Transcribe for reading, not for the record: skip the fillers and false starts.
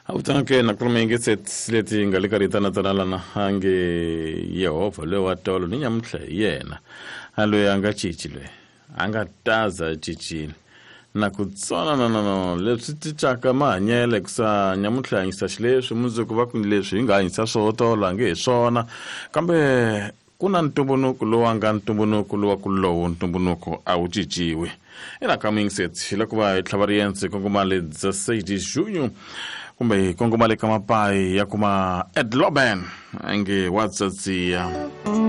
Awutanke nakhuluma ngesethi lethi ngalikarita tsanalana hange Yehova lo watolo ninyamhla yena alo angachijilwe angataza jijile nakutsona no leswi tichaka mahanyele kusa nyamhla ngisashileswi muzuku vakunileswi inganyisa swotola nge swona kambe kuna ntumbunuku lowanga ntumbunuku lowakulowo ntumbunuku awujijiwe ina coming set lakuva itlhavariyense kongomale dza Saidi Junyu kumbe kongomale kamapai ya kuma Edloben ange watsatsia